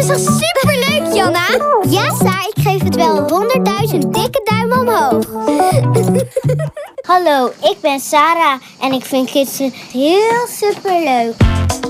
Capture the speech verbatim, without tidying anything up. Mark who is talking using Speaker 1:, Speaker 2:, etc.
Speaker 1: is toch superleuk, Janna? Ja, Saar, ik geef het wel honderdduizend dikke duimen omhoog. Hallo, ik ben Sarah en ik vind kidsen heel superleuk.